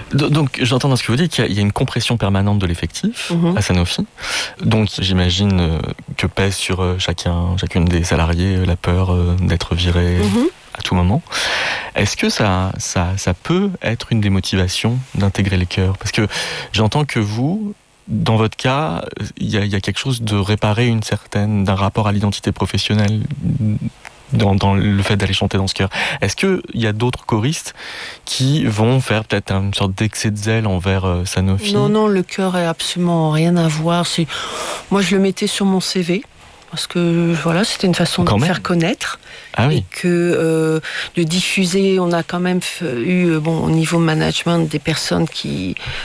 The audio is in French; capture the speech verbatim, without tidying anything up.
Donc, j'entends dans ce que vous dites qu'il y a une compression permanente de l'effectif mmh. à Sanofi. Donc, j'imagine que pèse sur chacun, chacune des salariés la peur d'être viré mmh. à tout moment. Est-ce que ça, ça, ça peut être une des motivations d'intégrer les cœurs ? Parce que j'entends que vous, dans votre cas, il y a, il y a quelque chose de réparer une certaine, d'un rapport à l'identité professionnelle dans, dans le fait d'aller chanter dans ce chœur. Est-ce qu'il y a d'autres choristes qui vont faire peut-être une sorte d'excès de zèle envers euh, Sanofi ? Non, non, le chœur n'a absolument rien à voir. C'est... Moi, je le mettais sur mon C V. Parce que voilà, c'était une façon quand de me même. faire connaître ah oui. et que euh, de diffuser. On a quand même eu, bon, au niveau management, des personnes qui